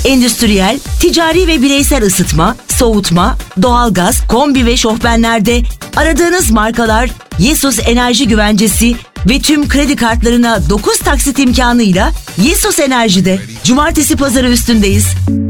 Endüstriyel, ticari ve bireysel ısıtma, soğutma, doğalgaz, kombi ve şofbenlerde aradığınız markalar Yesus Enerji Güvencesi ve tüm kredi kartlarına 9 taksit imkanıyla Yesus Enerji'de. Cumartesi pazarı üstündeyiz.